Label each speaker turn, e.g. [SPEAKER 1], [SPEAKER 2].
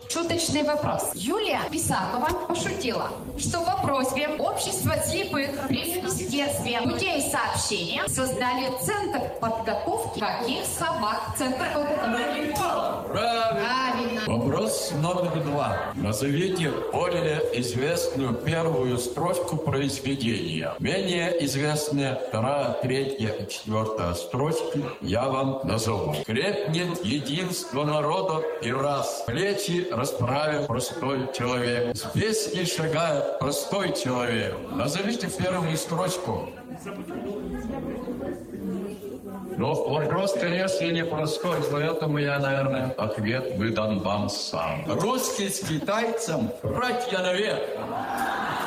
[SPEAKER 1] Шуточный вопрос. Юлия Писакова пошутила, что по просьбе общества слепых при Министерстве путей сообщения создали Центр подготовки каких собак? Центр подготовки. Правильно.
[SPEAKER 2] Вопрос номер 2. Назовите более известную первую строчку произведения. Менее известные 2, 3 и 4 строчки я вам назову. Крепнет единство народа и раз. Плечи расправив простой человек. С песней шагает простой человек. Назовите первую строчку. Но вопрос, конечно, непростой, поэтому я, наверное, ответ выдам вам сам. Русский с китайцем, братья навек.